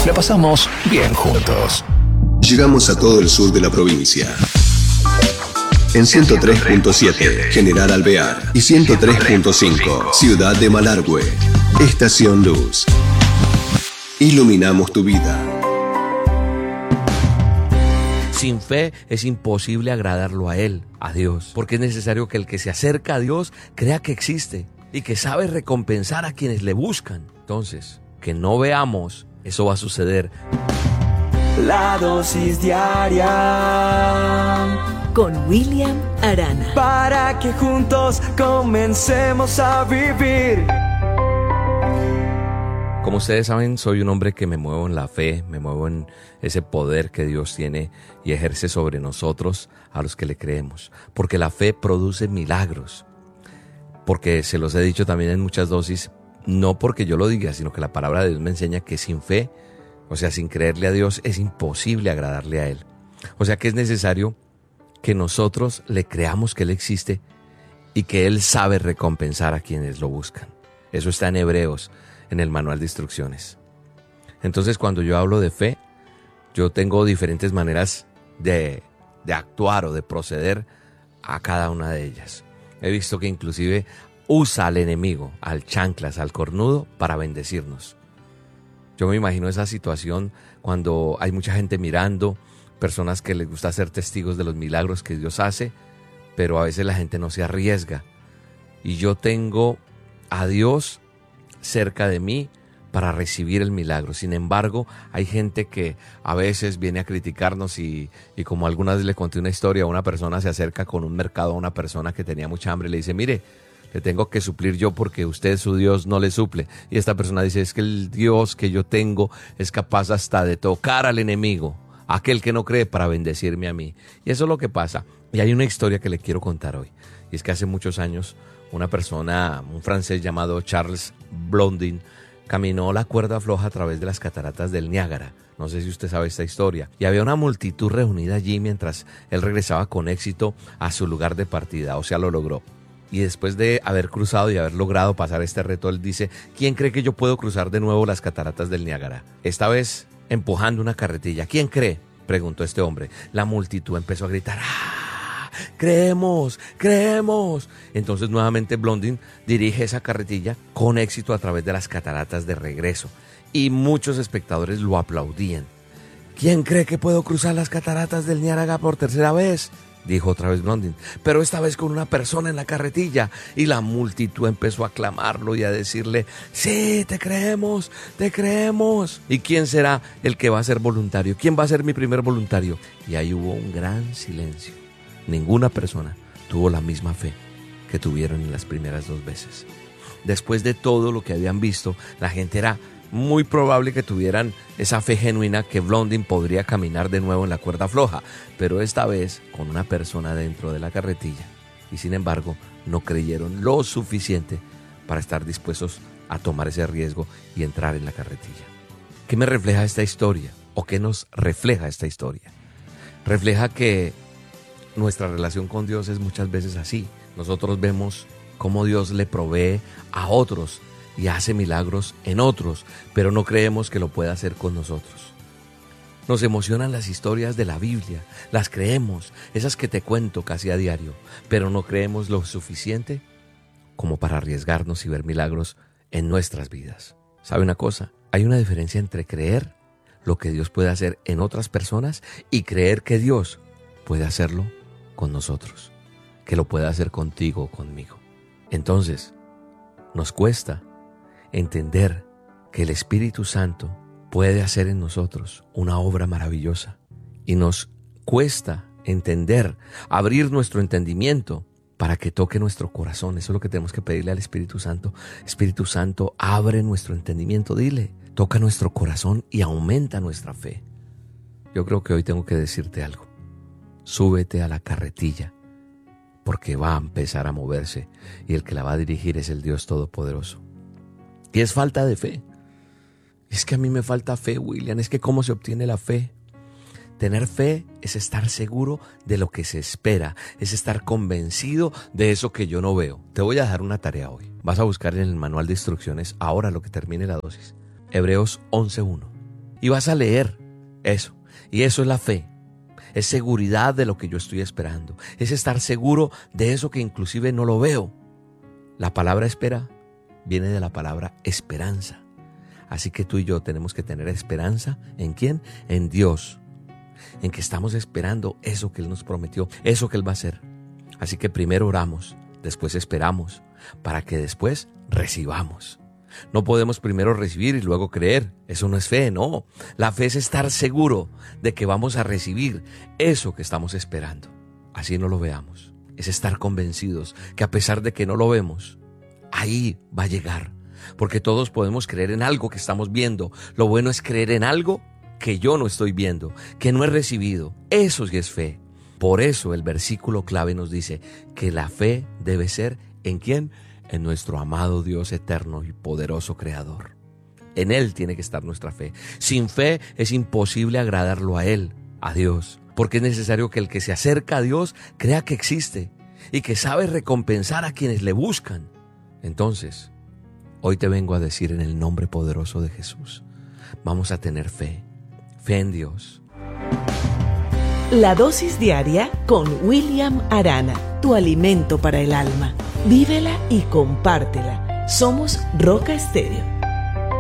La pasamos bien juntos. Llegamos a todo el sur de la provincia. En 103.7, General Alvear. Y 103.5, Ciudad de Malargüe. Estación Luz. Iluminamos tu vida. Sin fe es imposible agradarlo a Él, a Dios, porque es necesario que el que se acerca a Dios crea que existe y que sabe recompensar a quienes le buscan. Entonces, que no veamos, eso va a suceder. La dosis diaria con William Arana, para que juntos comencemos a vivir. Como ustedes saben, soy un hombre que me muevo en la fe, me muevo en ese poder que Dios tiene y ejerce sobre nosotros a los que le creemos. Porque la fe produce milagros. Porque se los he dicho también en muchas dosis, no porque yo lo diga, sino que la palabra de Dios me enseña que sin fe, o sea, sin creerle a Dios, es imposible agradarle a Él. O sea que es necesario que nosotros le creamos que Él existe y que Él sabe recompensar a quienes lo buscan. Eso está en Hebreos, en el manual de instrucciones. Entonces, cuando yo hablo de fe, yo tengo diferentes maneras de actuar o de proceder a cada una de ellas. He visto que inclusive usa al enemigo, al chanclas, al cornudo, para bendecirnos. Yo me imagino esa situación cuando hay mucha gente mirando, personas que les gusta ser testigos de los milagros que Dios hace, pero a veces la gente no se arriesga. Y yo tengo a Dios cerca de mí para recibir el milagro. Sin embargo, hay gente que a veces viene a criticarnos y como alguna vez le conté una historia, una persona se acerca con un mercado a una persona que tenía mucha hambre y le dice, mire, le tengo que suplir yo porque usted, su Dios, no le suple. Y esta persona dice, es que el Dios que yo tengo es capaz hasta de tocar al enemigo, aquel que no cree, para bendecirme a mí. Y eso es lo que pasa. Y hay una historia que le quiero contar hoy. Y es que hace muchos años una persona, un francés llamado Charles Blondin, caminó la cuerda floja a través de las cataratas del Niágara. No sé si usted sabe esta historia. Y había una multitud reunida allí mientras él regresaba con éxito a su lugar de partida. O sea, lo logró. Y después de haber cruzado y haber logrado pasar este reto, él dice, ¿quién cree que yo puedo cruzar de nuevo las cataratas del Niágara? Esta vez empujando una carretilla. ¿Quién cree?, preguntó este hombre. La multitud empezó a gritar, ¡ah! ¡Creemos! ¡Creemos! Entonces nuevamente Blondin dirige esa carretilla con éxito a través de las cataratas de regreso. Y muchos espectadores lo aplaudían. ¿Quién cree que puedo cruzar las cataratas del Niágara por tercera vez?, dijo otra vez Blondin, pero esta vez con una persona en la carretilla. Y la multitud empezó a aclamarlo y a decirle, sí, te creemos, te creemos. ¿Y quién será el que va a ser voluntario? ¿Quién va a ser mi primer voluntario? Y ahí hubo un gran silencio. Ninguna persona tuvo la misma fe que tuvieron en las primeras dos veces. Después de todo lo que habían visto, la gente era muy probable que tuvieran esa fe genuina que Blondin podría caminar de nuevo en la cuerda floja, pero esta vez con una persona dentro de la carretilla. Y sin embargo, no creyeron lo suficiente para estar dispuestos a tomar ese riesgo y entrar en la carretilla. ¿Qué me refleja esta historia? ¿O qué nos refleja esta historia? Refleja que nuestra relación con Dios es muchas veces así. Nosotros vemos cómo Dios le provee a otros y hace milagros en otros, pero no creemos que lo pueda hacer con nosotros. Nos emocionan las historias de la Biblia, las creemos, esas que te cuento casi a diario, pero no creemos lo suficiente como para arriesgarnos y ver milagros en nuestras vidas. ¿Sabe una cosa? Hay una diferencia entre creer lo que Dios puede hacer en otras personas y creer que Dios puede hacerlo con nosotros, que lo puede hacer contigo o conmigo. Entonces, nos cuesta entender que el Espíritu Santo puede hacer en nosotros una obra maravillosa. Y nos cuesta entender, abrir nuestro entendimiento para que toque nuestro corazón. Eso es lo que tenemos que pedirle al Espíritu Santo. Espíritu Santo, abre nuestro entendimiento, dile, toca nuestro corazón y aumenta nuestra fe. Yo creo que hoy tengo que decirte algo. Súbete a la carretilla, porque va a empezar a moverse y el que la va a dirigir es el Dios Todopoderoso. Y es falta de fe. Es que a mí me falta fe, William. Es que ¿cómo se obtiene la fe? Tener fe es estar seguro de lo que se espera, es estar convencido de eso que yo no veo. Te voy a dejar una tarea hoy. Vas a buscar en el manual de instrucciones, ahora lo que termine la dosis, Hebreos 11:1. y vas a leer eso. Y eso es la fe. Es seguridad de lo que yo estoy esperando. Es estar seguro de eso que inclusive no lo veo. La palabra espera viene de la palabra esperanza. Así que tú y yo tenemos que tener esperanza. ¿En quién? En Dios. En que estamos esperando eso que Él nos prometió, eso que Él va a hacer. Así que primero oramos, después esperamos, para que después recibamos. No podemos primero recibir y luego creer. Eso no es fe, no. La fe es estar seguro de que vamos a recibir eso que estamos esperando. Así no lo veamos. Es estar convencidos que a pesar de que no lo vemos, ahí va a llegar. Porque todos podemos creer en algo que estamos viendo. Lo bueno es creer en algo que yo no estoy viendo, que no he recibido. Eso sí es fe. Por eso el versículo clave nos dice que la fe debe ser ¿en quién? En nuestro amado Dios eterno y poderoso Creador. En Él tiene que estar nuestra fe. Sin fe es imposible agradarlo a Él, a Dios, porque es necesario que el que se acerca a Dios crea que existe y que sabe recompensar a quienes le buscan. Entonces, hoy te vengo a decir en el nombre poderoso de Jesús, vamos a tener fe, fe en Dios. La dosis diaria con William Arana, tu alimento para el alma. Vívela y compártela. Somos Roca Estéreo.